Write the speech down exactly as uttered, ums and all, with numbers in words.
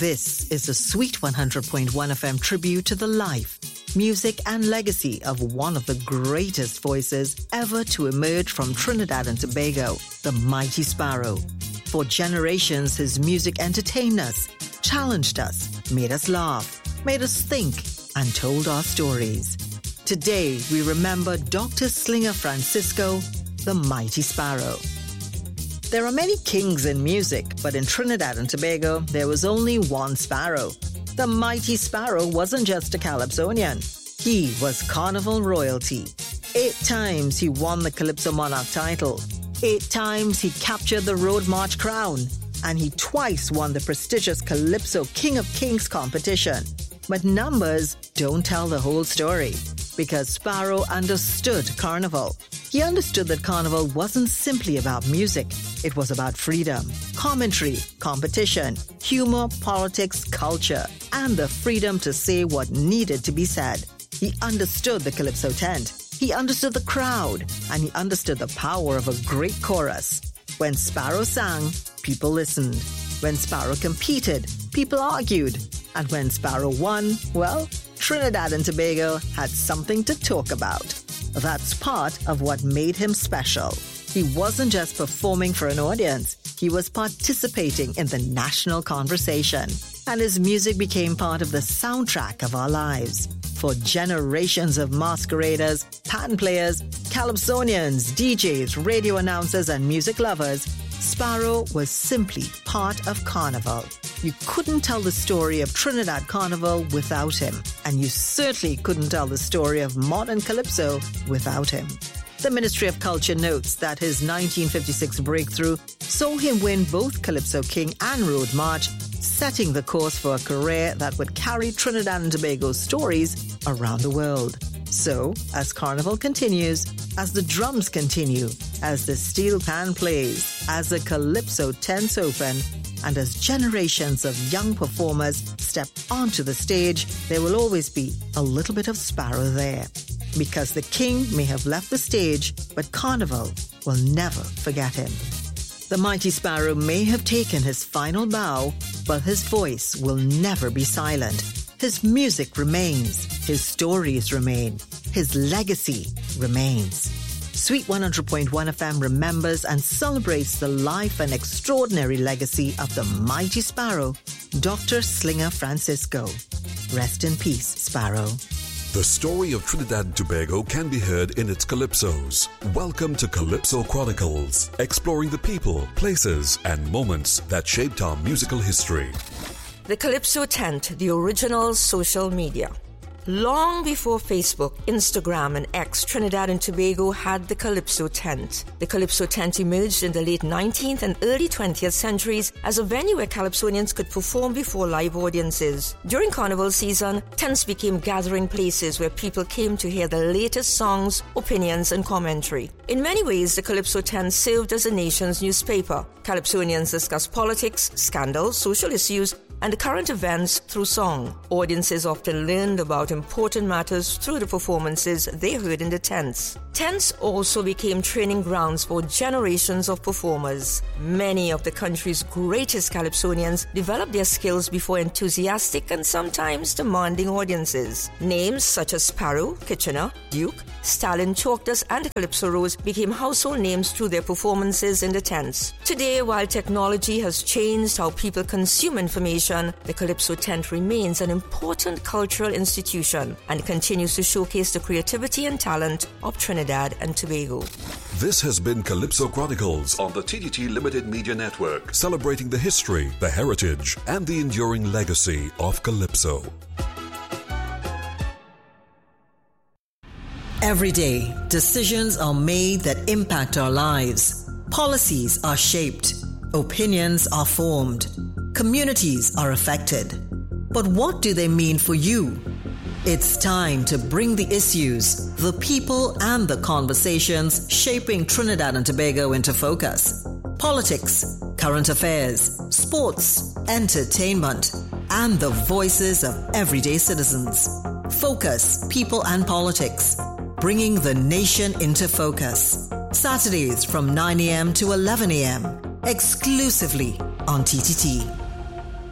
This is the Sweet one hundred point one F M tribute to the life, music and legacy of one of the greatest voices ever to emerge from Trinidad and Tobago, the Mighty Sparrow. For generations, his music entertained us, challenged us, made us laugh, made us think, and told our stories. Today, we remember Doctor Slinger Francisco, the Mighty Sparrow. There are many kings in music, but in Trinidad and Tobago, there was only one Sparrow. The Mighty Sparrow wasn't just a Calypsonian. He was Carnival royalty. Eight times he won the Calypso Monarch title. Eight times he captured the Road March crown. And he twice won the prestigious Calypso King of Kings competition. But numbers don't tell the whole story, because Sparrow understood Carnival. He understood that Carnival wasn't simply about music. It was about freedom, commentary, competition, humor, politics, culture, and the freedom to say what needed to be said. He understood the Calypso tent. He understood the crowd, and he understood the power of a great chorus. When Sparrow sang, people listened. When Sparrow competed, people argued. And when Sparrow won, well, Trinidad and Tobago had something to talk about. That's part of what made him special. He wasn't just performing for an audience. He was participating in the national conversation. And his music became part of the soundtrack of our lives. For generations of masqueraders, pan players, calypsonians, D Js, radio announcers, and music lovers, Sparrow was simply part of Carnival. You couldn't tell the story of Trinidad Carnival without him, and you certainly couldn't tell the story of modern Calypso without him. The Ministry of Culture notes that his nineteen fifty-six breakthrough saw him win both Calypso King and Road March, setting the course for a career that would carry Trinidad and Tobago's stories around the world. So, as Carnival continues, as the drums continue, as the steel pan plays, as the Calypso tents open, and as generations of young performers step onto the stage, there will always be a little bit of Sparrow there. Because the king may have left the stage, but Carnival will never forget him. The Mighty Sparrow may have taken his final bow, but his voice will never be silent. His music remains, his stories remain, his legacy remains. Sweet one hundred point one F M remembers and celebrates the life and extraordinary legacy of the Mighty Sparrow, Doctor Slinger Francisco. Rest in peace, Sparrow. The story of Trinidad and Tobago can be heard in its calypsos. Welcome to Calypso Chronicles, exploring the people, places, and moments that shaped our musical history. The Calypso tent, the original social media. Long before Facebook, Instagram, and X, Trinidad and Tobago had the Calypso tent. The Calypso tent emerged in the late nineteenth and early twentieth centuries as a venue where Calypsonians could perform before live audiences. During Carnival season, tents became gathering places where people came to hear the latest songs, opinions, and commentary. In many ways, the Calypso tent served as a nation's newspaper. Calypsonians discussed politics, scandals, social issues, and current events through song. Audiences often learned about important matters through the performances they heard in the tents. Tents also became training grounds for generations of performers. Many of the country's greatest Calypsonians developed their skills before enthusiastic and sometimes demanding audiences. Names such as Sparrow, Kitchener, Duke, Stalin, Chalkdust, and the Calypso Rose became household names through their performances in the tents. Today, while technology has changed how people consume information, the Calypso tent remains an important cultural institution and continues to showcase the creativity and talent of Trinidad and Tobago. This has been Calypso Chronicles on the T T T Limited Media Network, celebrating the history, the heritage, and the enduring legacy of Calypso. Every day, decisions are made that impact our lives. Policies are shaped. Opinions are formed. Communities are affected. But what do they mean for you? It's time to bring the issues, the people, and the conversations shaping Trinidad and Tobago into focus. Politics, current affairs, sports, entertainment, and the voices of everyday citizens. Focus, People and Politics, bringing the nation into focus. Saturdays from nine a.m. to eleven a.m. exclusively on T T T.